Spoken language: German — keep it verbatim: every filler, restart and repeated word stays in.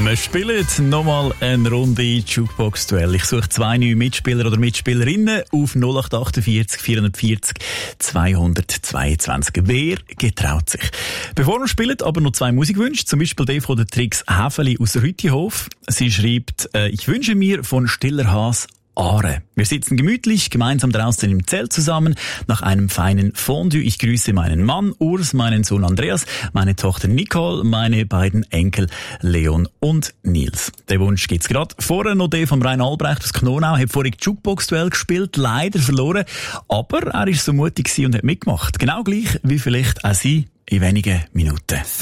Wir spielen nochmal eine Runde Jukebox-Duell. Ich suche zwei neue Mitspieler oder Mitspielerinnen auf null acht achtundvierzig vierundvierzig zweihundertzweiundzwanzig. Wer getraut sich? Bevor wir spielen, aber noch zwei Musikwünsche. Zum Beispiel der von der Trix Häfeli aus Rüttihof. Sie schreibt, äh, ich wünsche mir von Stiller Haas Aare. Wir sitzen gemütlich gemeinsam draußen im Zelt zusammen nach einem feinen Fondue. Ich grüße meinen Mann Urs, meinen Sohn Andreas, meine Tochter Nicole, meine beiden Enkel Leon und Nils. Der Wunsch gibt's gerade. Vorher noch der von Rainer Albrecht aus Knonau. Hat vorhin Jukebox-Duell gespielt, leider verloren. Aber er ist so mutig gewesen und hat mitgemacht. Genau gleich wie vielleicht auch Sie in wenigen Minuten.